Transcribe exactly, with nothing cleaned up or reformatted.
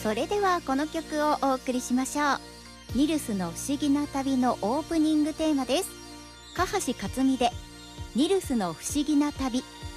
それではこの曲をお送りしましょう。ニルスの不思議な旅のオープニングテーマです。香橋克実でニルスの不思議な旅。